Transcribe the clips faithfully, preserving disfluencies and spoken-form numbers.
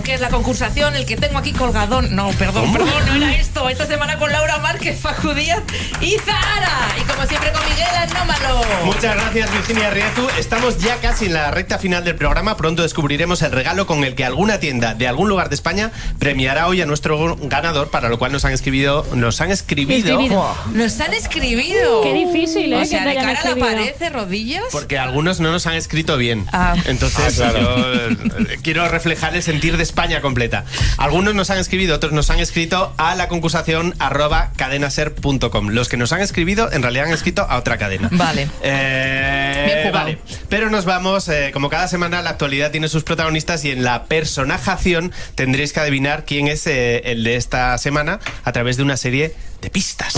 Que es la concursación, el que tengo aquí colgadón. No, perdón, ¿Cómo? perdón, no era esto. Esta semana con Laura Márquez, Facu Díaz y Zahara. Y como siempre con Miguel Anómalo. Muchas gracias, Virginia Riezu. Estamos ya casi en la recta final del programa. Pronto descubriremos el regalo con el que alguna tienda de algún lugar de España premiará hoy a nuestro ganador, para lo cual nos han escribido. Nos han escribido. Oh. Nos han escribido. Qué difícil, ¿eh? O sea, que de cara a la escribido. pared, de rodillas. Porque algunos no nos han escrito bien. Ah. Entonces, ah, claro. yo eh, quiero reflejar el sentir de España completa. Algunos nos han escrito, otros nos han escrito a la concursación arroba cadenaser punto com. Los que nos han escrito, en realidad han escrito a otra cadena. Vale. Eh, Bien jugado. vale. Pero nos vamos, eh, como cada semana, la actualidad tiene sus protagonistas y en la personajación tendréis que adivinar quién es eh, el de esta semana a través de una serie de pistas.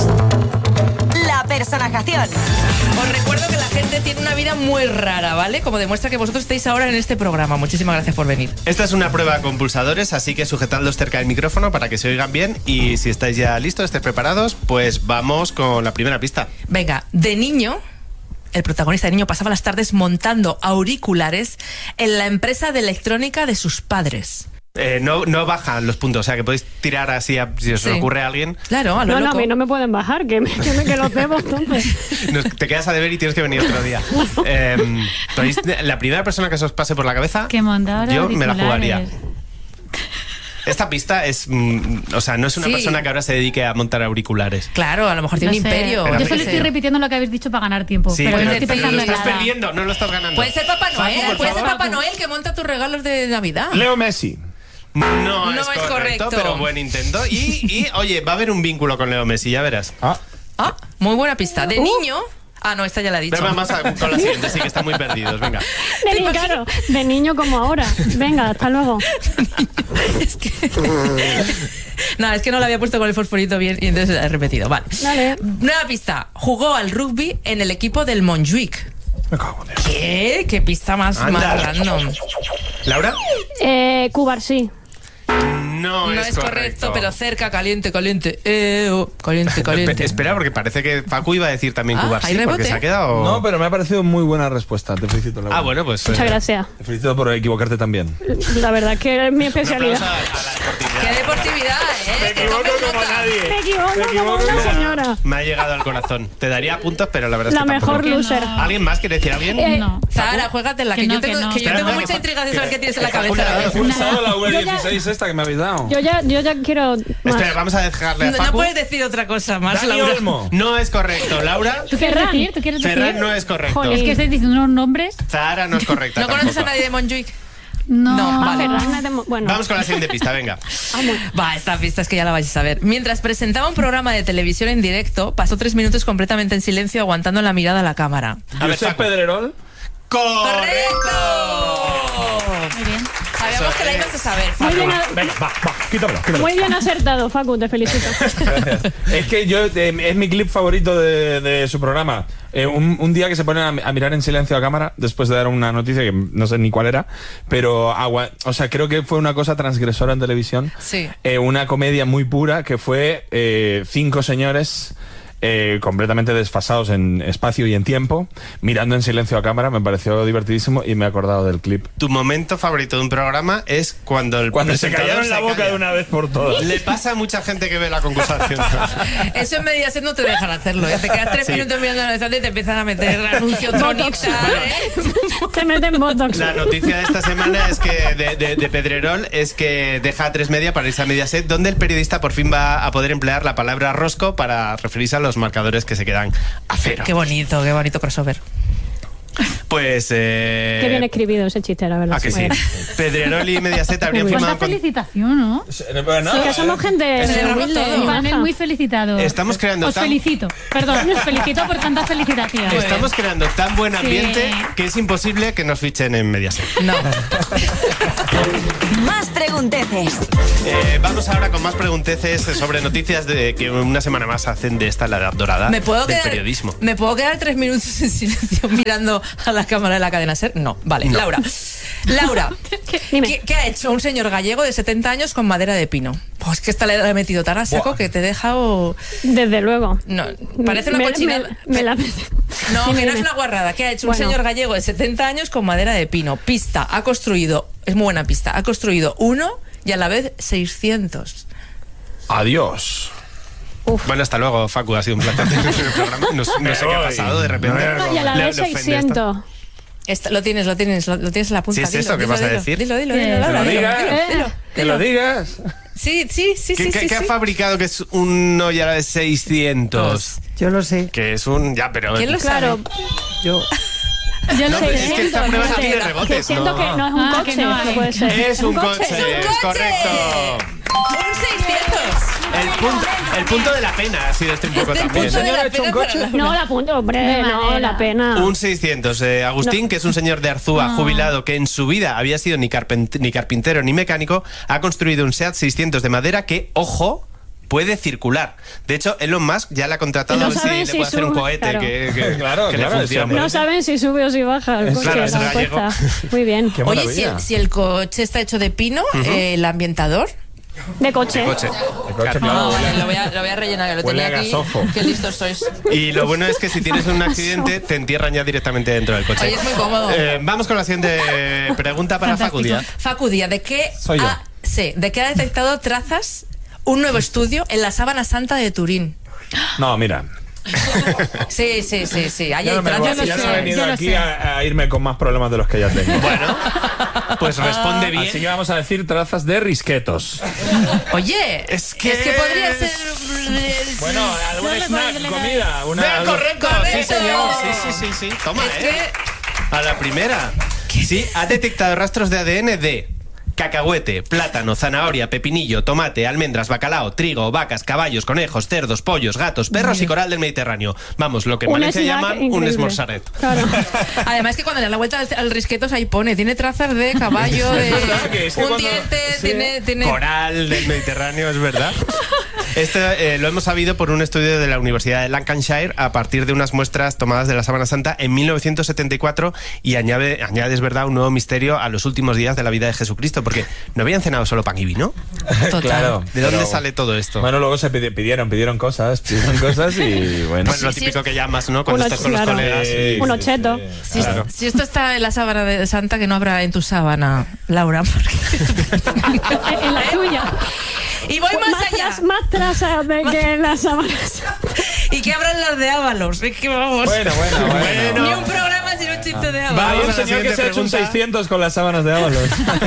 La personajación. Os recuerdo que la gente tiene una vida muy rara, ¿vale? Como demuestra que vosotros estáis ahora en este programa. Muchísimas gracias por venir. Esta es una prueba con pulsadores, así que sujetadlos cerca del micrófono para que se oigan bien. Y si estáis ya listos, estáis preparados, pues vamos con la primera pista. Venga, de niño, el protagonista de niño pasaba las tardes montando auriculares en la empresa de electrónica de sus padres. Eh, no, no bajan los puntos, o sea que podéis tirar así a, si os Sí. ocurre a alguien. Claro, a lo No, no, a loco. mí no me pueden bajar, que me, que me que los debo entonces. Nos- te quedas a deber y tienes que venir otro día. Eh, ¿podéis- la primera persona que se os pase por la cabeza, Que montaba yo me la auriculares. jugaría. Esta pista es, mm, o sea, no es una Sí. persona que ahora se dedique a montar auriculares. Claro, a lo mejor tiene No un sé. imperio. Yo Yo yo solo qué estoy sé. repitiendo lo que habéis dicho para ganar tiempo. Sí, pero, pero, no estoy pero pensando lo en estás nada. perdiendo, no lo estás ganando. Puede ser Papá Noel, por puede ser favor. Papá Noel que monta tus regalos de Navidad. Leo Messi. No, No es, es correcto, correcto. pero buen intento. Y, y, oye, va a haber un vínculo con Leo Messi, ya verás. Ah, Ah, muy buena pista. De niño... Ah, no, esta ya la he dicho. Pero vamos a, con la siguiente, sí que están muy perdidos. Venga. De, ni- claro, de niño como ahora. Venga, hasta luego. Es que... Nada, es que no la había puesto con el fosforito bien y entonces la he repetido. Vale. Dale. Nueva pista. Jugó al rugby en el equipo del Montjuic. me cago en Dios. ¿Qué? ¿Qué pista más, Anda. más random? ¿Laura? Eh, Cubarsí. No, No es, es correcto, pero cerca, caliente, caliente. Eh, oh, caliente, caliente. Espera, porque parece que Facu iba a decir también Ah, Cubarsí, ¿hay rebote? porque se ha quedado... No, pero me ha parecido muy buena respuesta. Te felicito, Laura. Ah, bueno, pues... Muchas eh, gracias. Te felicito por equivocarte también. La verdad que es mi un aplauso especialidad. a, a la deportividad. ¡Qué deportividad, eh! Que tomes nota. Me equivoco como una señora. Me ha llegado al corazón. Te daría puntos, pero la verdad es La que tampoco. mejor Que loser. no. ¿Alguien más quiere decir alguien? Eh, No. Sara, juégatela, que, Que yo no, que tengo, no. que yo Espera, tengo espera, mucha que- intriga de que- saber qué tienes en la que Facu le ha cabeza. dado ¿Has usado la V Yo ya- dieciséis esta que me habéis dado? Yo ya, yo ya quiero más. Espera, vamos a dejarle a No, Facu. no puedes decir otra cosa más, Dani Laura. Olmo. No es correcto. Laura, ¿Tú quieres Ferran. decir? ¿Tú quieres decir? Ferran no es correcto. Joder. Es que estáis diciendo unos nombres. Zahara no es correcta ¿No conoces a tampoco. nadie de Montjuic? No, No, vale. Ferran es de Mo- bueno, Vamos con la siguiente pista, venga. vamos. Va, esta pista es que ya la vais a saber. Mientras presentaba un programa de televisión en directo, pasó tres minutos completamente en silencio aguantando la mirada a la cámara. A ver, Josep Facu. Pedrerol. ¡Correcto! Muy bien. Sabíamos Eso que la es. ibas a saber, Muy Facu. bien, a- Venga, va, va, quítamelo, quítamelo. muy bien acertado, Facu, te felicito. Gracias. Es que yo, eh, es mi clip favorito de, de su programa. Eh, un, un día que se ponen a, a mirar en silencio a cámara después de dar una noticia que no sé ni cuál era, pero agua, o sea, creo que fue una cosa transgresora en televisión. Sí. Eh, una comedia muy pura que fue eh, cinco señores eh, completamente desfasados en espacio y en tiempo, mirando en silencio a cámara. Me pareció divertidísimo y me he acordado del clip. Tu momento favorito de un programa es cuando el Cuando se presentador callaron la se boca calla. de una vez por todas. Le pasa a mucha gente que ve la concursación. Eso en Mediaset no te dejan hacerlo. ¿eh? Te quedas tres Sí. minutos mirando la estante y te empiezan a meter anuncios Tronix, ¿eh? Te meten botox. La noticia de esta semana es que de, de, de Pedrerol es que deja a tres media para irse a Mediaset, donde el periodista por fin va a poder emplear la palabra rosco para referirse a los marcadores que se quedan a cero. Qué bonito, qué bonito crossover. Pues eh, Qué bien escribido ese chiste, la verdad. ¿a que sí? Bueno. Pedrerol y Mediaset habrían Muy bien. firmado Cuánta con... felicitación, ¿no? No, Que somos gente Celebramos humilde todo. y Un panel maja. muy felicitado. Estamos creando Os tan- felicito. Perdón, os felicito por tanta felicitación. Estamos creando tan buen ambiente Sí. que es imposible que nos fichen en Mediaset. No. Más pregunteces. Eh, vamos ahora con más pregunteces sobre noticias de que una semana más hacen de esta la edad dorada ¿Me puedo, del quedar, periodismo. ¿Me puedo quedar tres minutos en silencio mirando a la cámara de la cadena SER? No, vale. No. Laura. Laura, Dime. ¿qué, qué ha hecho un señor gallego de setenta años con madera de pino? Pues que esta le he metido tan a saco Buah. que te deja o... Desde luego. No, parece una Me- cochinada. Me, me la... No, Dime, que no es dime. una guarrada. ¿Qué ha hecho Bueno. un señor gallego de setenta años con madera de pino? Pista, ha construido, es muy buena pista, ha construido uno y a la vez seiscientos. Adiós. Uf. Bueno, hasta luego, Facu, ha sido un placer tener en el programa. No, no sé qué ha pasado de repente. Y a la Le- vez le ofende seiscientos. Esto, lo tienes, lo tienes, lo, lo tienes en la punta. Sí, es dilo, eso que dilo, vas a dilo, decir. Dilo, dilo, Que dilo, lo Laura, dilo, digas. dilo, dilo, Que dilo. lo digas. Sí, sí, sí, ¿Qué, sí, qué- sí, qué ha sí. fabricado que es uno y a la vez seiscientos? Yo lo sé. Que es un... Ya, pero... ¿Quién lo Claro, sabe? Yo. yo No, sé. pero es que esta prueba no tiene Que rebotes, siento ¿no? que no es un Ah, coche, que no no, hay. puede ser. Es un coche, ¡Es un es coche! correcto. Un seiscientos. El punto, el punto de la pena ha sido este un poco El también. punto de señor la ha hecho un pena para coche? Laura. No, la punta, hombre, De no, madera. la pena. Un seiscientos. Eh, Agustín, que es un señor de Arzúa, jubilado, que en su vida había sido ni, carpent- ni carpintero ni mecánico, ha construido un SEAT seiscientos de madera que, ojo, puede circular. De hecho, Elon Musk ya le ha contratado No a ver si saben le si puede hacer un sube, cohete claro. que, que- Claro, que claro, le funcione. No saben si sube o si baja el coche, Claro, es la gallego. apuesta. Muy bien. Qué Oye, si maravilla. el, si el coche está hecho de pino, eh, el ambientador. De coche. Coche. El coche, Claro. claro, No, huele a- vale, lo voy a, lo voy a rellenar, que lo Huele tenía a aquí. gasofo. Qué listos sois. Y lo bueno es que si tienes un accidente, te entierran ya directamente dentro del coche. Oye, es muy cómodo. Eh, vamos con la siguiente pregunta para Fantástico. Facu Díaz. Facu Díaz, ¿de qué Soy yo. ha, sí, ¿de qué ha detectado trazas un nuevo estudio en la Sábana Santa de Turín? No, mira. Sí, sí, sí, sí. Ahí Ya hay no, me voy- trazas. ya no sé, he venido yo lo aquí sé. a, a irme con más problemas de los que ya tengo. Bueno, pues responde bien. Así que vamos a decir trazas de risquetos. Oye, Es que- es que podría ser. Bueno, algún No le snack, puedes- comida. Una, Venga, algo- correcto. Correcto. Sí, señor. Sí, sí, sí, sí. Toma, Es ¿eh? que A la primera. Sí, ha detectado rastros de A D N de cacahuete, plátano, zanahoria, pepinillo, tomate, almendras, bacalao, trigo, vacas, caballos, conejos, cerdos, pollos, gatos, perros y coral del Mediterráneo. Vamos, lo que en Un Valencia snack llaman un increíble. esmorzaret. Claro. además que cuando le da la vuelta al, al risquetos ahí pone, tiene trazas de caballo, de verdad que es que un cuando- diente, sí. tiene, tiene Coral del Mediterráneo, es verdad. Esto eh, lo hemos sabido por un estudio de la Universidad de Lancashire a partir de unas muestras tomadas de la Sábana Santa en mil novecientos setenta y cuatro y añade, añade, es verdad, un nuevo misterio a los últimos días de la vida de Jesucristo, porque no habían cenado solo pan y vino. Total. Claro. ¿De dónde pero- sale todo esto? Bueno, luego se pidi- pidieron, pidieron cosas, pidieron cosas y bueno. Pues lo Sí, típico sí. que llamas, ¿no? Cuando Uno- estás con los claro. colegas. Sí, Un sí, ocheto. sí. Si, Claro. si esto está en la sábana de Santa, que no habrá en tu sábana, Laura. porque- En la tuya. y voy más, Más, allá. tras, más tras de que en las sábanas. ¿Y qué habrán las de Ábalos? Es que vamos. Bueno, bueno, bueno. Ni un programa sin un chiste de Hay Ábalos. Vamos un a la señor que siguiente se ha hecho un pregunta. seiscientos con las sábanas de Ábalos.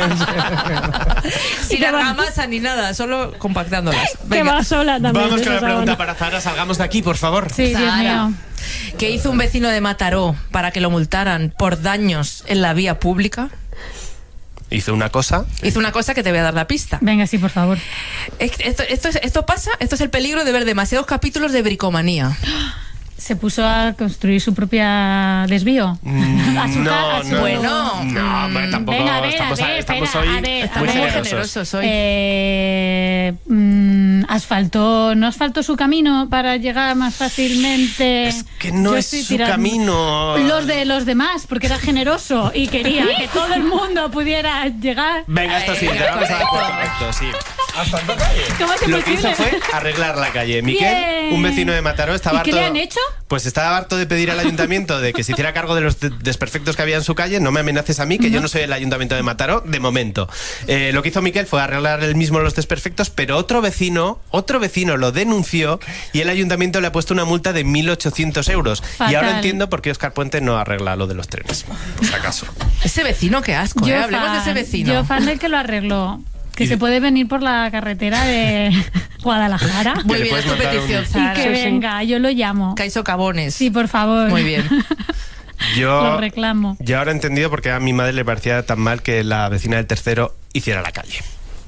Sin argamasa ni nada, solo compactándolas. Que Venga. va sola también. Vamos con esa la pregunta sábana. para Zara. Salgamos de aquí, por favor. Sí, Dios Sara, mío. ¿qué hizo un vecino de Mataró para que lo multaran por daños en la vía pública? Hizo una cosa. Hizo una cosa que te voy a dar la pista. Venga, sí, por favor. Es- Esto, esto, es- esto pasa, esto es el peligro de ver demasiados capítulos de bricomanía. Se puso a construir su propia desvío. A su ca- a su- Bueno, No, hombre, tampoco Venga, a ver, estamos, a ver, estamos espera, hoy a ver, Está muy a ver. generosos. generosos hoy. Eh, mm, asfaltó, no asfaltó su camino para llegar más fácilmente. Es que no Yo es estoy su tirando- camino. Los de los demás, porque era generoso y quería que todo el mundo pudiera llegar. Venga, esto sí, te vamos a dar por correcto, sí. ¿Cómo es Lo que hizo posible? fue arreglar la calle. Miquel, Bien. un vecino de Mataró, estaba ¿Y qué harto. le han hecho? Pues estaba harto de pedir al ayuntamiento de que se hiciera cargo de los de- desperfectos que había en su calle. No me amenaces a mí, que yo no soy el ayuntamiento de Mataró, de momento. Eh, lo que hizo Miquel fue arreglar él mismo los desperfectos, pero otro vecino, otro vecino lo denunció y el ayuntamiento le ha puesto una multa de mil ochocientos euros. Y Fatal. ahora entiendo por qué Óscar Puente no arregla lo de los trenes. Por si acaso. Ese vecino, qué asco, ¿eh? Hablemos de ese vecino. Yo fan del que lo arregló. Que Y- se puede venir por la carretera de Guadalajara. Que Muy le bien, puedes es tu mandar un- petición, Y Zara. que Sí, sí. venga, yo lo llamo. Caiso Cabones. Sí, por favor. Muy bien. Yo, Lo reclamo. yo ahora he entendido por qué a mi madre le parecía tan mal que la vecina del tercero hiciera la calle.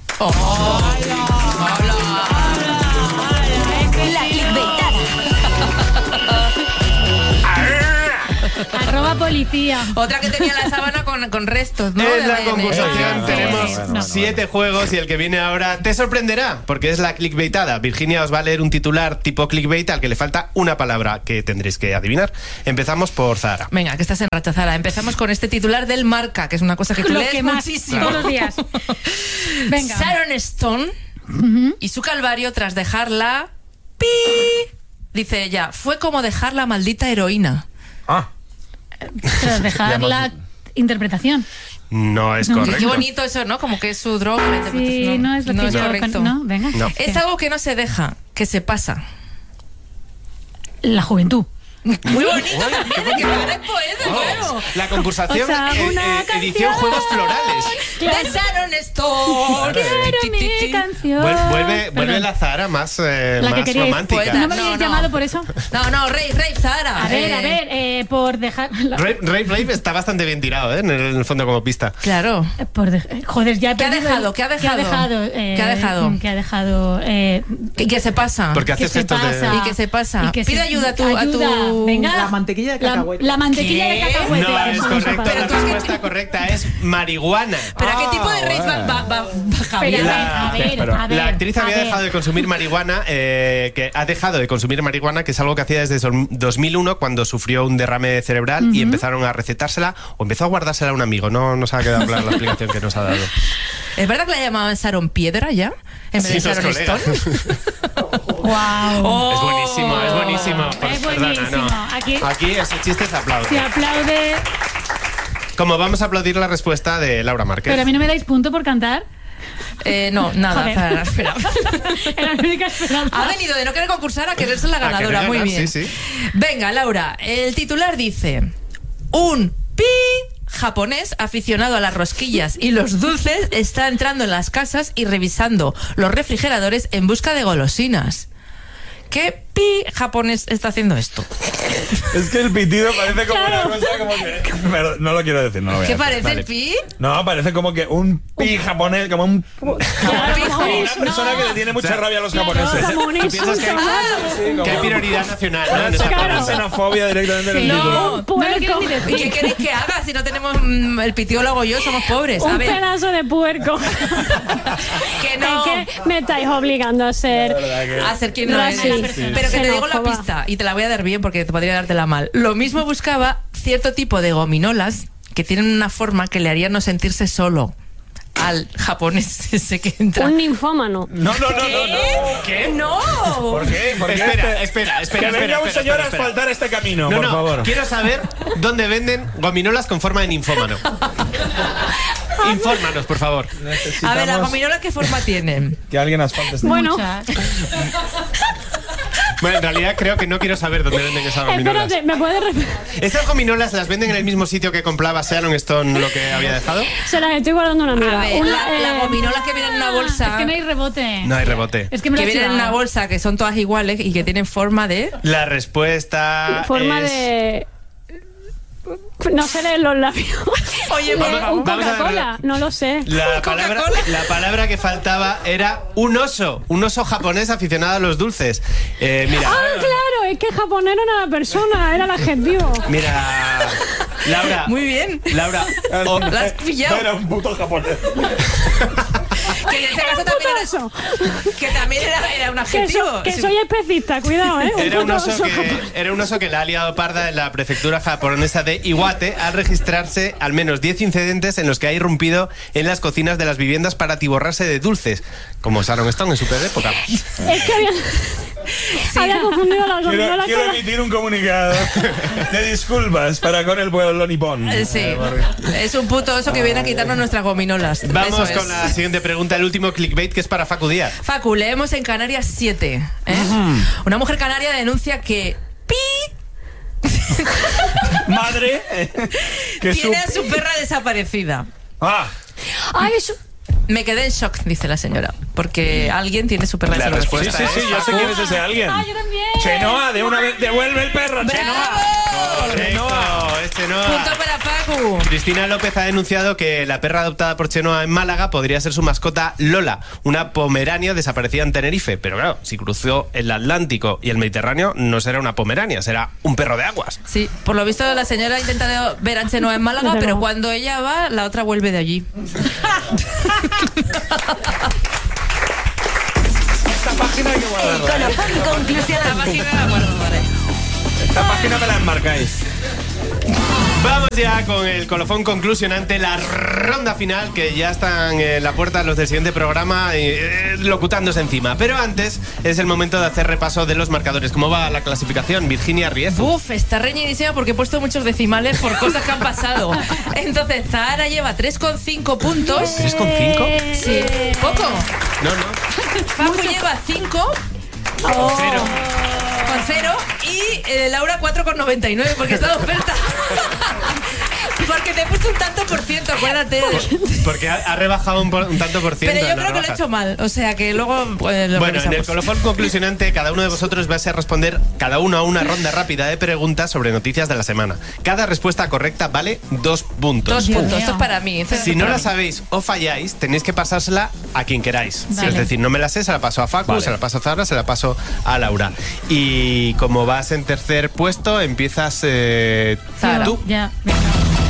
La clickbaitada. Arroba policía. Otra que tenía la sábana con, con restos, ¿no? En De la A D N. concursación Ah, tenemos bueno, bueno, siete juegos y el que viene ahora te sorprenderá porque es la clickbaitada. Virginia os va a leer un titular tipo clickbait al que le falta una palabra que tendréis que adivinar. Empezamos por Zara. Venga, que estás en racha, Zara. Empezamos con este titular del Marca, que es una cosa que tú Lo lees que más, muchísimo. todos los días. Venga. Sharon Stone y su calvario tras dejarla... ¡Pi! Dice ella, fue como dejar la maldita heroína. Ah. Tras dejar Ya hemos- la interpretación. No es No. correcto. Qué bonito eso, ¿no? Como que es su droga. la interpretación. Sí, no es lo no que es yo... correcto. No, venga. No. Es algo que no se deja, que se pasa. La juventud. Muy bonito también, que eres poeta, claro. La concursación, O sea, eh, una eh, edición canción. Juegos Florales. De Sharon Stone. Quiero Ti, ti, ti. mi canción. Vuel- Vuelve, vuelve Perdón. la Zahara más, eh, La que más queríais. romántica. Poeta. ¿No me No, habéis no. llamado por eso? No, no, Rey, Rey, Zahara. A ver, Eh, a ver, eh, por dejar... la- Rave, Rave, Rave está bastante bien tirado, ¿eh? En el, en el fondo como pista. Claro. eh, Por dej- eh, joder, ya he ¿Qué ha perdido el- dejado? ¿Qué ha ¿Qué ha dejado? dejado? eh, ¿Qué ha dejado? ¿Qué ha dejado? eh, ¿Y qué se pasa? Porque ¿Qué haces se gestos de... pasa? ¿Y qué se pasa? Y que Pide se- ayuda a tu... A ayuda. tu... Venga. La mantequilla de La, cacahuete. la mantequilla ¿Qué? de cacahuete. No, es Eso no correcto. pasa. La respuesta correcta es marihuana. ¿Pero a qué tipo de Ah, raíz va, bueno. va, va, va Javier? Pero, La- a ver, pero- a ver. La actriz a había ver. dejado de consumir marihuana, eh, que ha dejado de consumir marihuana, que es algo que hacía desde dos mil uno cuando sufrió un derrame cerebral y empezaron a recetársela o empezó a guardársela a un amigo. No nos ha quedado clara la explicación que nos ha dado. ¿Es verdad que la llamaban Sharon Piedra ya? En vez de Sí, los Sharon colegas. Stone. Wow. Oh. Es buenísimo, es buenísimo. Es Pues, buenísimo. perdona, no. Aquí- Aquí ese chiste se aplaude. Se aplaude. Como vamos a aplaudir la respuesta de Laura Márquez. Pero a mí no me dais punto por cantar. Eh, no, nada. Joder. Zahara, espera. Era la única esperanza. Ha venido de no querer concursar a querer ser la A ganadora. querer Muy ganar, bien. sí, sí. Venga, Laura. El titular dice: un pi japonés aficionado a las rosquillas y los dulces está entrando en las casas y revisando los refrigeradores en busca de golosinas. ¿Qué pi japonés está haciendo esto? Es que el pitido parece como una cosa como que... Pero no lo quiero decir, no lo voy a ¿Qué decir. parece vale. el pi? No, parece como que un pi japonés, como un... Pijo. Como una persona No. que le tiene mucha rabia a los Claro, japoneses. como un ¿Tú piensas que hay, insulto. que hay prioridad nacional, ¿no? En esa Una pregunta. xenofobia directamente en el Sí. título. No, No lo quiero ni ¿y decir. qué queréis que haga si no tenemos mm, el pitido lo hago yo? Somos pobres. A Un ver, pedazo de puerco. que no. Es que me estáis obligando a ser. A ser quien no es. Sí, Pero que te digo la xenófoba. pista y te la voy a dar bien porque te podría dártela mal. Lo mismo buscaba cierto tipo de gominolas que tienen una forma que le haría no sentirse solo al japonés ese que entra. Un ninfómano. No, no, no, no, no. ¿Qué? ¡No! ¿Por qué? ¿Por qué Espera, este- espera, espera, Que espera, venga un espera, señor espera, a espera. asfaltar este camino, No, por no, favor. quiero saber dónde venden gominolas con forma de ninfómano. Infórmanos, por favor. A ver, ¿las Necesitamos gominolas qué forma tienen? que alguien asfalte este Bueno, Muchas. Bueno, en realidad creo que no quiero saber dónde venden esas gominolas. espérate, ¿me puedes repetir? ¿Esas gominolas las venden en el mismo sitio que compraba Sharon Stone lo que había dejado? Se las estoy guardando a una amiga. A ver, Una, la, la eh, gominola que viene en una bolsa. Es que no hay rebote. No hay rebote. Es que me lo que he vienen en una chivado. bolsa que son todas iguales y que tienen forma de. La respuesta forma es... de. No sé leer los labios. Oye, De por vamos- un vamos a ver- Coca-Cola, no lo sé. La palabra, la palabra que faltaba era un oso, un oso japonés aficionado a los dulces. Eh, mira, Ah, claro, es que japonés no era la persona, era el adjetivo. mira, Laura, Muy bien. Laura, o- La has pillado. Era un puto japonés. Que en este caso también Oso. era, que también era, era un Que, adjetivo. so- que Sí. soy especista, cuidado, ¿eh? era un puto oso que japonés. era un oso que la ha liado parda en la prefectura japonesa de Iwate al registrarse al menos diez incidentes en los que ha irrumpido en las cocinas de las viviendas para atiborrarse de dulces, como Sharon Stone en su peor época. Es que había, había confundido la Quiero, gominola quiero con la- emitir un comunicado de disculpas para con el pueblo nipón. Eh, Sí, es un puto oso que viene a quitarnos nuestras gominolas. Vamos Eso es. con la siguiente pregunta, el último clickbait que es para Facu Díaz. Facu, leemos en Canarias siete. ¿eh? Una mujer canaria denuncia que pi Madre, eh, que su... tiene a su perra desaparecida. Ah, Ay, eso- Me quedé en shock, dice la señora, porque alguien tiene su perra La desaparecida. sí, respuesta sí, sí, es yo sé Facu. quién es ese alguien. Ah, yo también. Chenoa, de una vez, devuelve el perro, Chenoa. Correcto, es Chenoa. Punto para Facu. Cristina López ha denunciado que la perra adoptada por Chenoa en Málaga podría ser su mascota Lola, una pomerania desaparecida en Tenerife. Pero claro, si cruzó el Atlántico y el Mediterráneo, no será una pomerania, será un perro de aguas. Sí, por lo visto la señora ha intentado ver a Chenoa en Málaga, Desde pero luego. cuando ella va, la otra vuelve de allí. Esta página hay que guardarla. ¿eh? Colofón La conclusional. página la guardo, vale. Esta página me la enmarcáis. Vamos ya con el colofón conclusionante, la ronda final, que ya están en la puerta los del siguiente programa eh, locutándose encima. Pero antes es el momento de hacer repaso de los marcadores. ¿Cómo va la clasificación, Virginia Riezu? Uf, está reñidísima porque he puesto muchos decimales por cosas que han pasado. Entonces, Zahara lleva tres coma cinco puntos. ¿tres coma cinco? Sí. ¿Poco? No, no. Facu lleva cinco. Con cero. Con cero. Y eh, Laura cuatro coma noventa y nueve porque está de oferta. Porque te he puesto un tanto por ciento, acuérdate. Porque ha, ha rebajado un, por, un tanto por ciento. Pero yo en la creo que lo he rebaja. hecho mal. O sea que luego pues, lo Bueno, en el revisamos. colofón conclusionante, cada uno de vosotros va a responder cada uno a una ronda rápida de preguntas sobre noticias de la semana. Cada respuesta correcta vale dos puntos. Dos Dios puntos. mío. Esto es para mí. Esto es Si no para la mí. sabéis o falláis, tenéis que pasársela a quien queráis. Vale. Es decir, no me la sé, se la paso a Facu, Vale. se la paso a Zahara, se la paso a Laura. Y como vas en tercer puesto, empiezas eh, Zahara. tú. Ya, venga.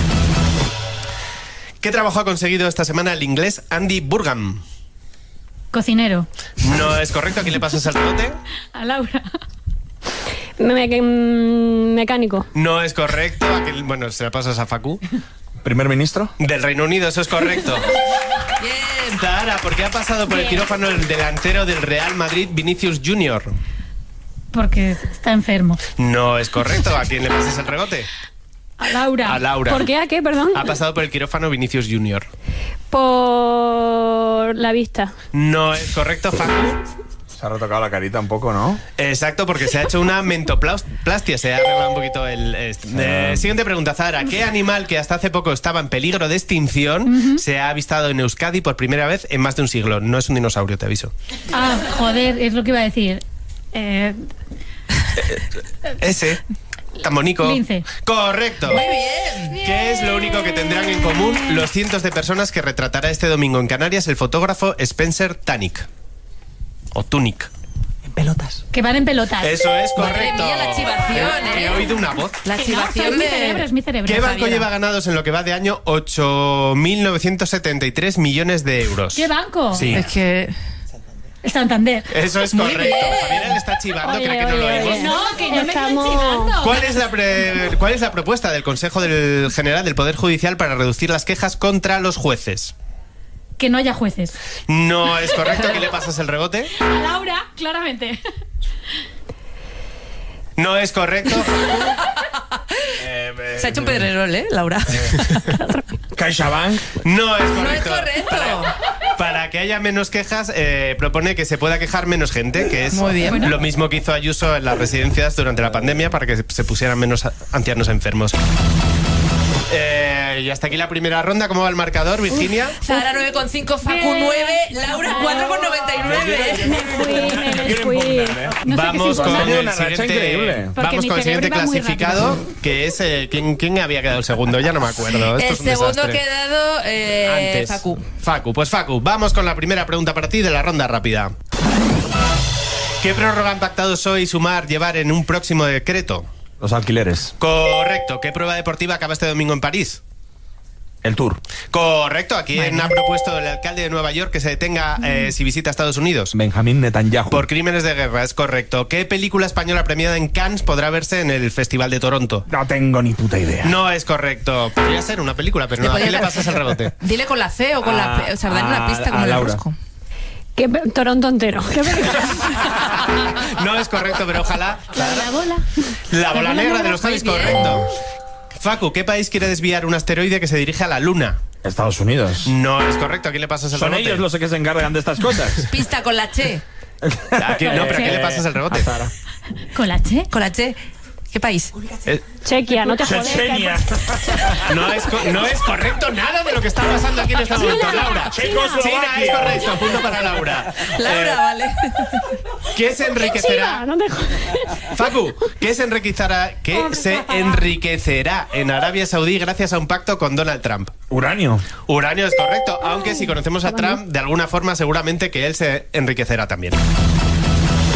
¿Qué trabajo ha conseguido esta semana el inglés Andy Burgam? Cocinero. No es correcto, aquí le pasas el rebote. A Laura. Me- mm, mecánico. No es correcto, aquí, bueno, se la pasas a Facu. ¿Primer ministro? Del Reino Unido, eso es correcto. Bien. Zahara, ¿por qué ha pasado por el quirófano el delantero del Real Madrid, Vinicius Junior? Porque está enfermo. No es correcto, ¿a quién le pasas el rebote? A Laura. A Laura. ¿Por qué? ¿A qué? Perdón. Ha pasado por el quirófano Vinicius Junior. Por la vista. No es correcto, Facu. Se ha retocado la carita un poco, ¿no? Exacto, porque se ha hecho una mentoplastia, se ha arreglado un poquito el... este. Eh, siguiente pregunta, Zahara. ¿Qué animal que hasta hace poco estaba en peligro de extinción se ha avistado en Euskadi por primera vez en más de un siglo? No es un dinosaurio, te aviso. Ah, joder, es lo que iba a decir. Eh, Ese, tan bonito. Lince. Correcto. Muy bien. ¿Qué es lo único que tendrán en común los cientos de personas que retratará este domingo en Canarias el fotógrafo Spencer Tunick? O Tunick. que van en pelotas. Eso es Madre correcto. mía, la chivación, He- He ¿eh? oído una voz. La Que no, chivación es mi de... cerebro, es mi cerebro. ¿Qué banco Javiera. lleva ganados en lo que va de año ocho mil novecientos setenta y tres millones de euros? ¿Qué banco? Sí. Es que... El Santander. Eso es Muy correcto. bien. Javiera le está chivando, Oye, cree que no lo oye, oímos. oye. No, que yo Estamos- me estoy chivando. ¿Cuál es, la pre- ¿Cuál es la propuesta del Consejo del General del Poder Judicial para reducir las quejas contra los jueces? Que no haya jueces. No es correcto, ¿qué le pasas el rebote? A Laura, claramente. No es correcto. Se ha hecho un pedrerol, ¿eh, Laura? CaixaBank. No es No es correcto. correcto. Para, para que haya menos quejas, eh, propone que se pueda quejar menos gente, que es Muy bien. Bueno. lo mismo que hizo Ayuso en las residencias durante la pandemia para que se- se pusieran menos a- ancianos enfermos. Eh, y hasta aquí la primera ronda. ¿Cómo va el marcador, Virginia? Zahara nueve coma cinco, Facu Bien. nueve, Laura cuatro coma noventa y nueve. Me fui, me Quiero les fui. impugnarle, ¿eh? No sé Vamos qué con significa. el Una racha siguiente, increíble. Porque vamos mi con el siguiente cerebro va muy clasificado, que es eh, ¿quién, quién había quedado el segundo? Ya no me acuerdo. Esto El es un segundo desastre. quedado, eh, Antes. Facu. Facu, pues Facu, vamos con la primera pregunta para ti de la ronda rápida. ¿Qué prórroga han pactado S O E y Sumar llevar en un próximo decreto? Los alquileres. Correcto. ¿Qué prueba deportiva acaba este domingo en París? El Tour. Correcto. ¿A quién ha propuesto el alcalde de Nueva York que se detenga eh, si visita Estados Unidos? Benjamín Netanyahu. Por crímenes de guerra, es correcto. ¿Qué película española premiada en Cannes podrá verse en el Festival de Toronto? No tengo ni puta idea. No es correcto. Podría ser una película, pero no. ¿A quién le pasas el rebote? Dile con la C o con la P. O sea, dale una A- pista como a el Laura. rosco. ¿Qué pe- Toronto entero. ¿Qué pe- No es correcto, pero ojalá. La bola. La bola negra de los Javis, Muy bien. correcto. Facu, ¿qué país quiere desviar un asteroide que se dirige a la Luna? Estados Unidos. No es correcto. ¿A quién le pasas el Son rebote? ellos los que se encargan de estas cosas. Pista con la Che. ¿A quién- no, pero ¿a quién le Eh, pasas el rebote? a Zahara. ¿Con la Che? Con la Che. ¿Qué país? Eh, Chequia, no te jodes. Chechenia. no, es co- no es correcto nada de lo que está pasando aquí en este momento, Laura. Checoslovaquia. China es correcto. Punto para Laura. Laura, Eh, vale. ¿Qué se enriquecerá? Chiva, no te jodes. Facu, ¿qué se enriquecerá, qué se enriquecerá en Arabia Saudí gracias a un pacto con Donald Trump? Uranio. Uranio es correcto, aunque si conocemos a Trump, de alguna forma seguramente que él se enriquecerá también.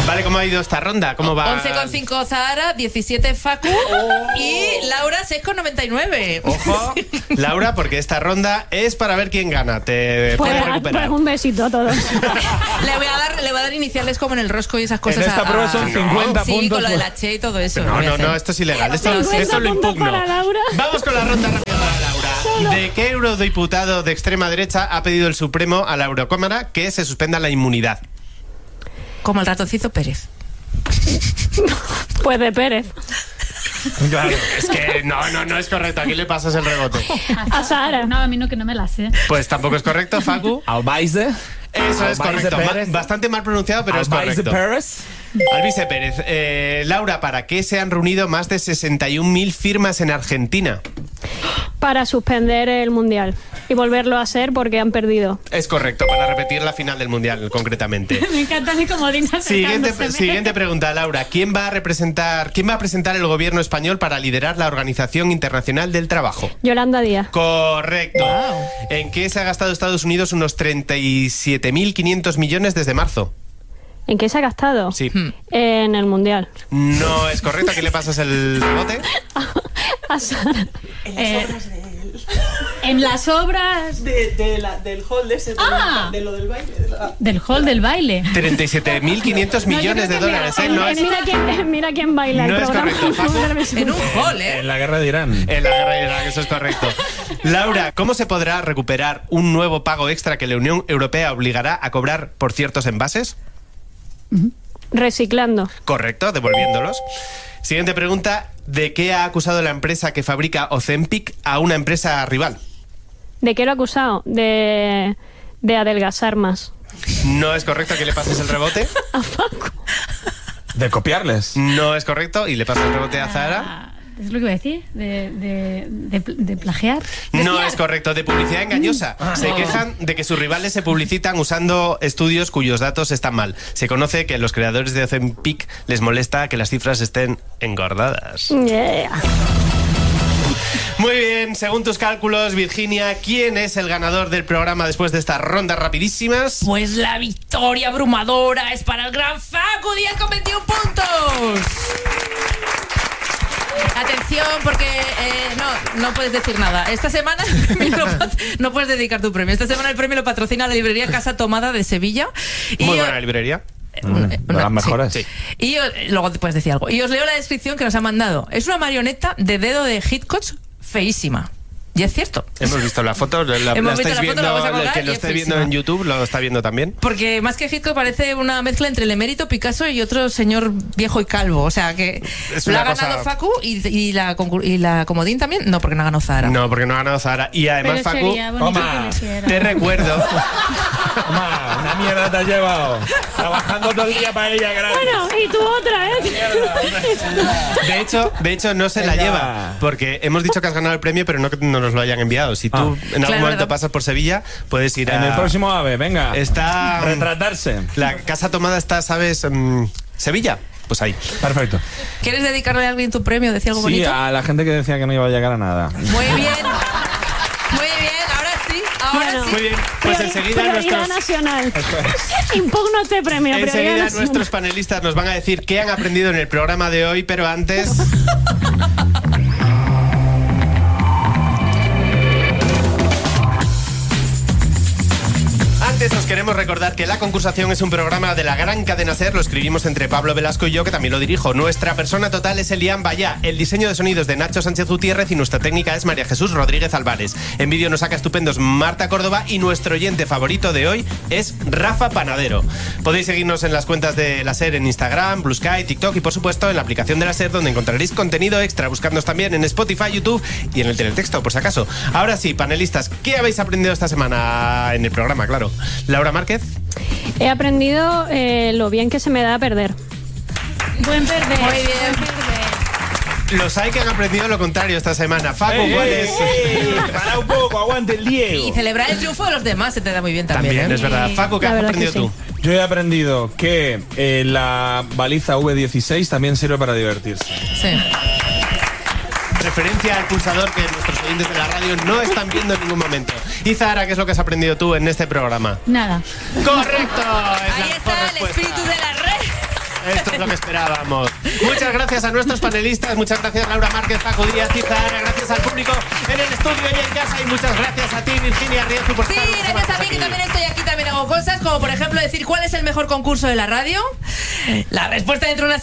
Vale, ¿cómo ha ido esta ronda? ¿Cómo va? once coma cinco Zahara, diecisiete Facu y Laura seis coma noventa y nueve. Ojo, Laura, porque esta ronda es para ver quién gana. Te Pues, puedes recuperar. pues un besito a todos. Le voy a dar, le voy a dar iniciales como en el rosco y esas cosas. En esta a- prueba son a- cincuenta sí, puntos, con lo de pues. la Che y todo eso. No, voy a no, hacer. no, esto es ilegal. Esto, cincuenta esto lo puntos impugno. para Laura. Vamos con la ronda rápida para Laura. ¿De qué eurodiputado de extrema derecha ha pedido el Supremo a la Eurocámara que se suspenda la inmunidad? Como el ratoncito Pérez. Pues de Pérez. Claro. Es que no, no, no es correcto. Aquí le pasas el rebote. A Sara. No, a mí no, que no me la sé. Pues tampoco es correcto, Facu. Albaise. Eso es Albaise correcto. Ma- Pérez. bastante mal pronunciado, pero es Albaise correcto. Pérez. Alvise Pérez. Eh, Laura, ¿para qué se han reunido más de sesenta y un mil firmas en Argentina? Para suspender el mundial y volverlo a hacer porque han perdido. Es correcto, para repetir la final del Mundial, concretamente. Me encanta mi comodín Siguiente, acercándoseme. siguiente pregunta, Laura. ¿Quién va a representar, quién va a presentar el gobierno español para liderar la Organización Internacional del Trabajo? Yolanda Díaz. Correcto. ¿En qué se ha gastado Estados Unidos unos treinta y siete mil quinientos millones desde marzo? ¿En qué se ha gastado? Sí. En el mundial. No es correcto. ¿A quién le pasas el rebote? A Sara. Eh, en las obras De, de la, del hall de ese, de, Ah. de lo del baile. de la- del hall del baile. treinta y siete mil quinientos millones de yo creo que dólares, ¿eh? En- No en es mira, quién, mira quién baila No el es programa. correcto, Facu. En un hall, ¿eh? En la guerra de Irán. en la guerra de Irak, eso es correcto. Laura, ¿cómo se podrá recuperar un nuevo pago extra que la Unión Europea obligará a cobrar por ciertos envases? Reciclando. Correcto, devolviéndolos. Siguiente pregunta. ¿De qué ha acusado la empresa que fabrica Ozempic a una empresa rival? ¿De qué lo ha acusado? De, de adelgazar más. No es correcto, que le pases el rebote. De copiarles. No es correcto, y le pasas el rebote a Zahara. Ah, ¿es lo que iba a decir? ¿De, de, de, de plagiar? ¿De No fiar? es correcto, de publicidad engañosa. Se quejan de que sus rivales se publicitan usando estudios cuyos datos están mal. Se conoce que a los creadores de Ozempic les molesta que las cifras estén engordadas. Yeah. Muy bien, según tus cálculos, Virginia, ¿quién es el ganador del programa después de estas rondas rapidísimas? Pues la victoria abrumadora es para el gran Facu, diez con veintiún puntos. Atención, porque eh, no, no puedes decir nada. Esta semana no puedes dedicar tu premio. Esta semana el premio lo patrocina la librería Casa Tomada de Sevilla. Y Muy yo- buena librería. una- De una- las mejores. sí. Y yo- luego te puedes decir algo. Y os leo la descripción que nos ha mandado. Es una marioneta de dedo de Hitchcock feísima. Y es cierto. Hemos visto la foto, la, la Hemos visto estáis la foto, viendo, la vamos a el colgar que y lo es esté viendo feísima. en YouTube lo está viendo también. Porque más que Hitchcock parece una mezcla entre el emérito Picasso y otro señor viejo y calvo. O sea que Es lo una ha ganado cosa- Facu y, y la, concur- y la comodín también. No, porque no ha ganado Zahara. No, porque no ha ganado Zahara. Y además, Pero Facu, sería bonito toma, que lo hiciera. te recuerdo. Toma, una mierda te has llevado. Trabajando todo el día para ella, gracias. Bueno, y tú otra, ¿eh? De hecho, de hecho no se la Venga. lleva, porque hemos dicho que has ganado el premio, pero no que no nos lo hayan enviado. Si tú Ah. en algún Claro, momento verdad. pasas por Sevilla, puedes ir a... En el próximo AVE, venga. Está... Retratarse. La Casa Tomada está, ¿sabes? Mm, Sevilla. Pues ahí. Perfecto. ¿Quieres dedicarle a alguien tu premio? ¿Decir algo Sí, bonito? a la gente que decía que no iba a llegar a nada. Muy bien. Muy bien. Ahora sí. Ahora Bueno. sí. Muy bien. Pues Priori- enseguida prioridad nuestros... nacional. Impugno este premio. prioridad Enseguida nacional. nuestros panelistas nos van a decir qué han aprendido en el programa de hoy, pero antes... Antes os queremos recordar que La Concursación es un programa de la gran cadena SER, lo escribimos entre Pablo Velasco y yo, que también lo dirijo. Nuestra persona total es Elian Bayá, el diseño de sonidos de Nacho Sánchez Gutiérrez y nuestra técnica es María Jesús Rodríguez Álvarez. En vídeo nos saca estupendos Marta Córdoba y nuestro oyente favorito de hoy es Rafa Panadero. Podéis seguirnos en las cuentas de la SER en Instagram, Blue Sky, TikTok y por supuesto en la aplicación de la SER, donde encontraréis contenido extra, buscándonos también en Spotify, YouTube y en el teletexto, por si acaso. Ahora sí, panelistas, ¿qué habéis aprendido esta semana en el programa? Claro. Laura Márquez. He aprendido eh, lo bien que se me da a perder. Buen perder. Muy bien. Buen perder. Los hay que han aprendido lo contrario esta semana. Facu, ¿cuál es? Para un poco, aguante el Diego. Y celebrar el triunfo de los demás se te da muy bien también. También, ¿eh? es verdad. Facu, ¿qué La has verdad aprendido que tú? sí. Yo he aprendido que eh, la baliza V dieciséis también sirve para divertirse. Sí. Referencia al pulsador que nuestros oyentes de la radio no están viendo en ningún momento. Y Zahara, ¿qué es lo que has aprendido tú en este programa? Nada. ¡Correcto! Es la Ahí mejor está el respuesta. espíritu de la red. Esto es lo que esperábamos. Muchas gracias a nuestros panelistas, muchas gracias Laura Márquez, Paco Díaz, Zahara, gracias al público en el estudio y en casa y muchas gracias a ti, Virginia Riezu, por Sí, estar una semana gracias a más mí, que aquí. también estoy aquí, también hago cosas, como por ejemplo decir cuál es el mejor concurso de la radio. La respuesta dentro de una